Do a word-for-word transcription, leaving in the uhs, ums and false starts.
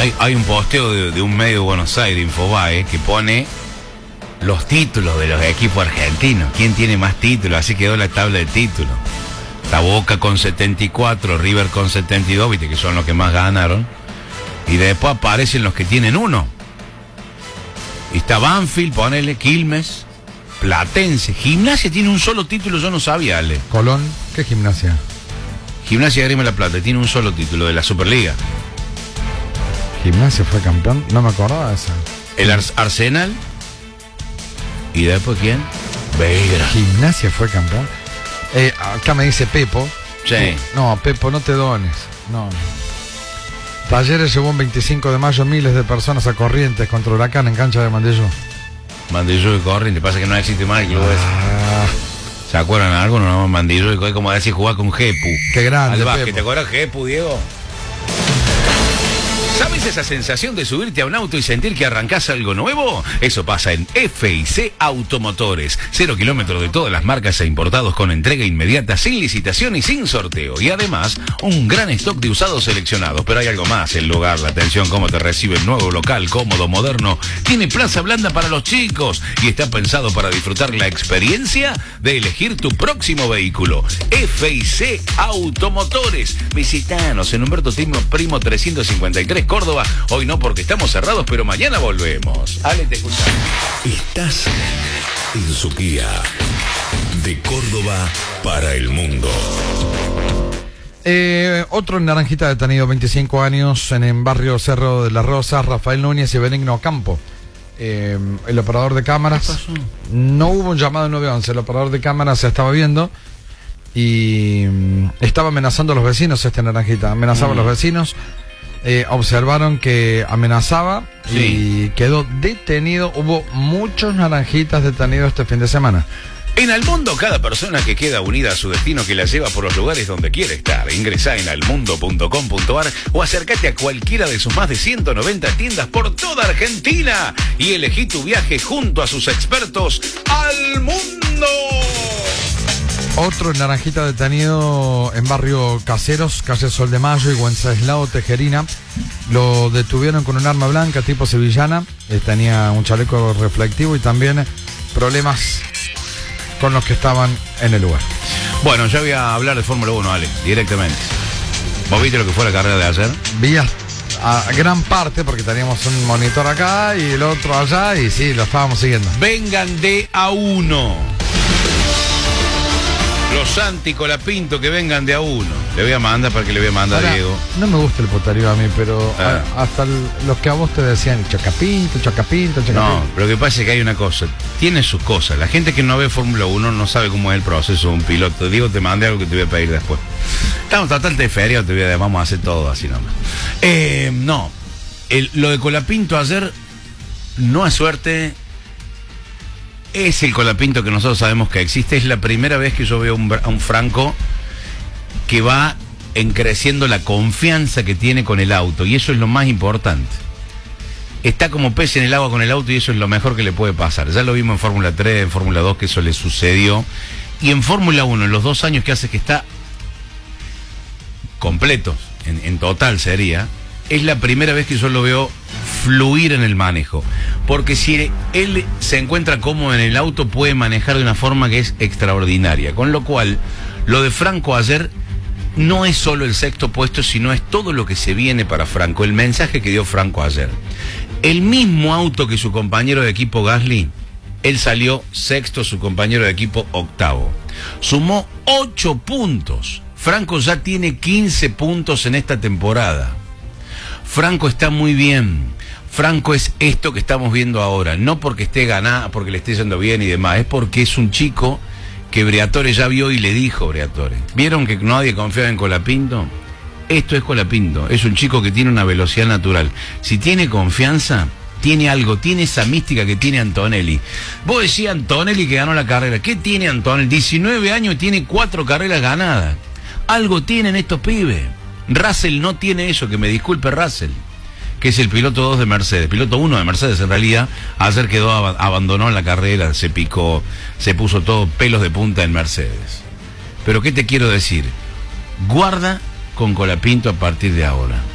hay, hay un posteo de, de un medio de Buenos Aires, Infobae, que pone los títulos de los equipos argentinos. ¿Quién tiene más títulos? Así quedó la tabla de títulos. La Boca con setenta y cuatro, River con setenta y dos, viste que son los que más ganaron. Y después aparecen los que tienen uno. Y está Banfield, ponele, Quilmes, Platense. Gimnasia tiene un solo título, yo no sabía, Ale. Colón, ¿qué Gimnasia? Gimnasia de Grima de la Plata tiene un solo título de la Superliga. Gimnasia fue campeón, no me acordaba de esa. El Ar Arsenal. ¿Y después quién? Belgrano. Gimnasia fue campeón. Eh, acá me dice Pepo. Sí. No, Pepo, no te dones. No, no. Talleres llevó un veinticinco de mayo miles de personas a Corrientes contra Huracán en cancha de Mandillú. Mandillú y Corrientes, pasa que no existe más el club ese. Ah. ¿Se acuerdan de algo? No, Mandillú y Corrientes, como decir jugar con Jepu. Qué grande, al básquet. Pepo. ¿Te acuerdas Jepu, Diego? ¿Sabes esa sensación de subirte a un auto y sentir que arrancás algo nuevo? Eso pasa en F I C Automotores. Cero kilómetros de todas las marcas e importados con entrega inmediata, sin licitación y sin sorteo. Y además, un gran stock de usados seleccionados. Pero hay algo más. El lugar, la atención, cómo te recibe el nuevo local, cómodo, moderno. Tiene plaza blanda para los chicos. Y está pensado para disfrutar la experiencia de elegir tu próximo vehículo. F I C Automotores. Visitanos en Humberto Timo Primo trescientos cincuenta y tres, Córdoba. Hoy no porque estamos cerrados, pero mañana volvemos. Ale, te escuchamos. Estás en Suquía, de Córdoba para el mundo. Eh, otro naranjita detenido, veinticinco años, en el barrio Cerro de la Rosa, Rafael Núñez y Benigno Campo. Eh, el operador de cámaras. No hubo un llamado nueve once, el operador de cámaras se estaba viendo y mm, estaba amenazando a los vecinos. Este naranjita amenazaba mm. a los vecinos. Eh, observaron que amenazaba sí. y quedó detenido. Hubo muchos naranjitas detenidos este fin de semana. En Almundo, cada persona que queda unida a su destino que la lleva por los lugares donde quiere estar. Ingresá en almundo punto com punto ar o acércate a cualquiera de sus más de ciento noventa tiendas por toda Argentina y elegí tu viaje junto a sus expertos Almundo. Otro naranjita detenido en barrio Caseros, calle Sol de Mayo y Wenceslao Tejerina. Lo detuvieron con un arma blanca tipo sevillana. Eh, tenía un chaleco reflectivo y también problemas con los que estaban en el lugar. Bueno, ya voy a hablar de Fórmula uno, Ale, directamente. ¿Vos viste lo que fue la carrera de ayer? Vi a, a gran parte, porque teníamos un monitor acá y el otro allá, y sí, lo estábamos siguiendo. Vengan de a uno. Los Santi Colapinto que vengan de a uno. Le voy a mandar para que le voy a mandar Ahora, a Diego. No me gusta el potario a mí, pero ah. a, hasta el, los que a vos te decían Chacapinto, Chacapinto, Chacapinto. No, pero lo que pasa es que hay una cosa. Tiene sus cosas. La gente que no ve Fórmula uno no sabe cómo es el proceso de un piloto. Diego, te mandé algo que te voy a pedir después. Estamos bastante feriados, te voy a, vamos a hacer todo así nomás. Eh, no. El, lo de Colapinto ayer, no es suerte. Es el Colapinto que nosotros sabemos que existe. Es la primera vez que yo veo un, a un Franco que va en creciendo la confianza que tiene con el auto. Y eso es lo más importante. Está como pez en el agua con el auto y eso es lo mejor que le puede pasar. Ya lo vimos en Fórmula tres, en Fórmula dos, que eso le sucedió. Y en Fórmula uno, en los dos años que hace que está completo, en, en total sería, es la primera vez que yo lo veo fluir en el manejo. Porque si él se encuentra cómodo en el auto, puede manejar de una forma que es extraordinaria. Con lo cual, lo de Franco ayer no es solo el sexto puesto, sino es todo lo que se viene para Franco. El mensaje que dio Franco ayer. El mismo auto que su compañero de equipo Gasly, él salió sexto, su compañero de equipo octavo. Sumó ocho puntos. Franco ya tiene quince puntos en esta temporada. Franco está muy bien. Franco es esto que estamos viendo ahora. No porque esté ganando, porque le esté yendo bien y demás. Es porque es un chico que Briatore ya vio y le dijo, Briatore. ¿Vieron que nadie confiaba en Colapinto? Esto es Colapinto. Es un chico que tiene una velocidad natural. Si tiene confianza, tiene algo. Tiene esa mística que tiene Antonelli. Vos decías Antonelli que ganó la carrera. ¿Qué tiene Antonelli? diecinueve años y tiene cuatro carreras ganadas. Algo tienen estos pibes. Russell no tiene eso, que me disculpe Russell, que es el piloto dos de Mercedes, piloto uno de Mercedes en realidad. Ayer quedó, ab abandonó la carrera, se picó, se puso todo pelos de punta en Mercedes. Pero ¿qué te quiero decir? Guarda con Colapinto a partir de ahora.